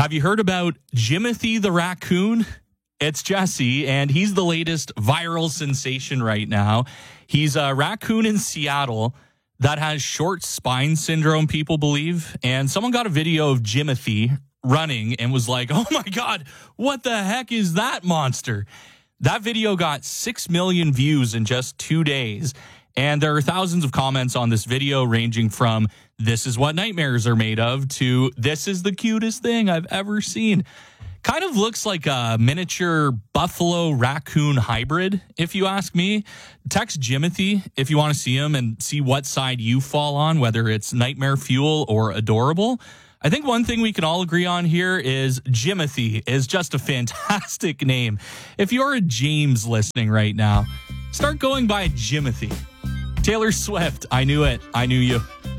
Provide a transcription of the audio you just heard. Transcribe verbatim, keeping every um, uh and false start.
Have you heard about Jimothy the raccoon? It's Jesse, and he's the latest viral sensation right now. He's a raccoon in Seattle that has short spine syndrome, people believe. And someone got a video of Jimothy running and was like, oh my God, what the heck is that monster? That video got six million views in just two days. And there are thousands of comments on this video ranging from this is what nightmares are made of to this is the cutest thing I've ever seen. Kind of looks like a miniature buffalo raccoon hybrid, if you ask me. Text Jimothy if you want to see him and see what side you fall on, whether it's nightmare fuel or adorable. I think one thing we can all agree on here is Jimothy is just a fantastic name. If you're a James listening right now, start going by Jimothy. Taylor Swift, I Knew It, I Knew You.